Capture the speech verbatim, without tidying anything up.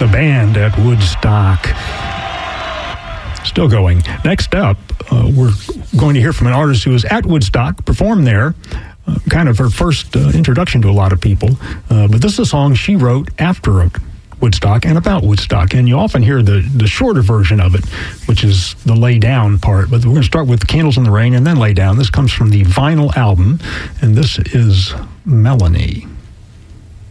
The band at Woodstock. Still going. Next up, uh, we're going to hear from an artist who was at Woodstock, performed there, uh, kind of her first uh, introduction to a lot of people. Uh, but this is a song she wrote after Woodstock and about Woodstock. And you often hear the, the shorter version of it, which is the Lay Down part. But we're going to start with Candles in the Rain and then Lay Down. This comes from the vinyl album, and this is Melanie.